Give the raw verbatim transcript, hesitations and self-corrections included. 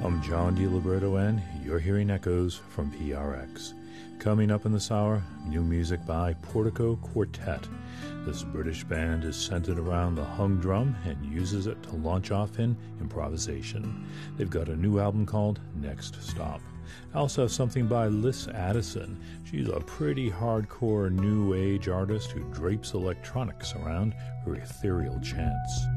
I'm John DiLiberto, and you're hearing echoes from P R X. Coming up in this hour, new music by Portico Quartet. This British band is centered around the hung drum and uses it to launch off in improvisation. They've got a new album called Next Stop. I also have something by Liz Addison. She's a pretty hardcore new age artist who drapes electronics around her ethereal chants.